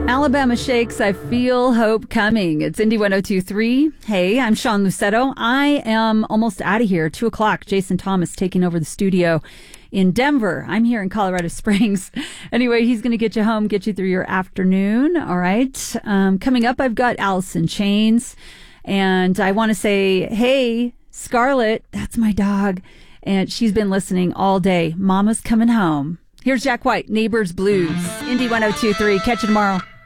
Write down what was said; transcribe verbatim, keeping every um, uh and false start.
Alabama Shakes, I Feel Hope Coming. It's Indy one oh two point three. Hey, I'm Sean Lucetto. I am almost out of here. Two o'clock. Jason Thomas taking over the studio in Denver. I'm here in Colorado Springs. Anyway, he's going to get you home, get you through your afternoon. All right. Um, coming up, I've got Allison Chains. And I want to say, hey, Scarlett, that's my dog. And she's been listening all day. Mama's coming home. Here's Jack White, Neighbors Blues. Indy one oh two point three. Catch you tomorrow.